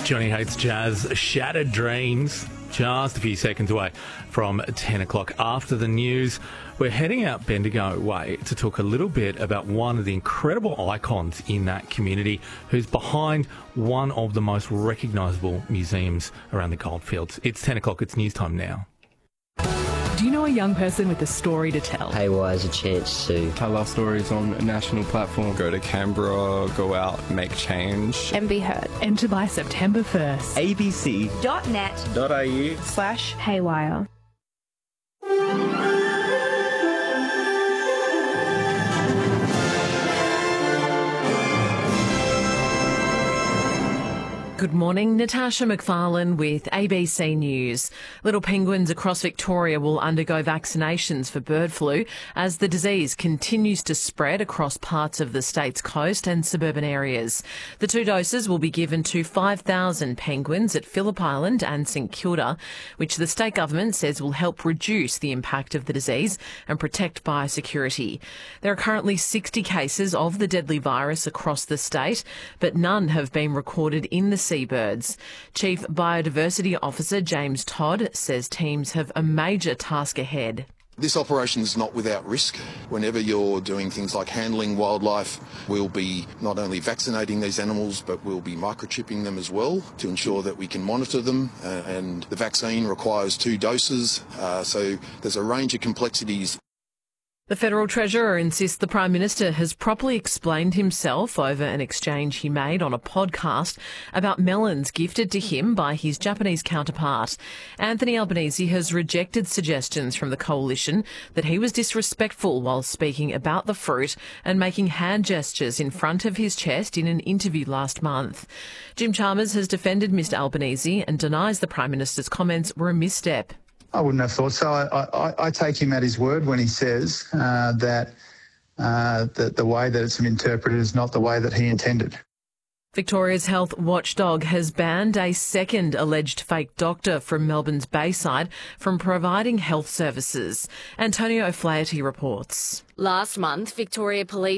Johnny Hates Jazz, Shattered Dreams, just a few seconds away from 10 o'clock. After the news, we're heading out Bendigo way to talk a little bit about one of the incredible icons in that community who's behind one of the most recognisable museums around the Goldfields. It's 10 o'clock, it's news time now. Do you know a young person with a story to tell? Haywire is a chance to tell our stories on a national platform. Go to Canberra, go out, make change. And be heard. Enter by September 1st. abc.net.au/haywire. Good morning, Natasha McFarlane with ABC News. Little penguins across Victoria will undergo vaccinations for bird flu as the disease continues to spread across parts of the state's coast and suburban areas. The 2 doses will be given to 5,000 penguins at Phillip Island and St Kilda, which the state government says will help reduce the impact of the disease and protect biosecurity. There are currently 60 cases of the deadly virus across the state, but none have been recorded in the seabirds. Chief Biodiversity Officer James Todd says teams have a major task ahead. This operation is not without risk. Whenever you're doing things like handling wildlife, we'll be not only vaccinating these animals, but we'll be microchipping them as well to ensure that we can monitor them. And the vaccine requires 2 doses, so there's a range of complexities. The Federal Treasurer insists the Prime Minister has properly explained himself over an exchange he made on a podcast about melons gifted to him by his Japanese counterpart. Anthony Albanese has rejected suggestions from the coalition that he was disrespectful while speaking about the fruit and making hand gestures in front of his chest in an interview last month. Jim Chalmers has defended Mr Albanese and denies the Prime Minister's comments were a misstep. I wouldn't have thought so. I take him at his word when he says that the way that it's interpreted is not the way that he intended. Victoria's health watchdog has banned a second alleged fake doctor from Melbourne's Bayside from providing health services. Antonio O'Flaherty reports. Last month, Victoria Police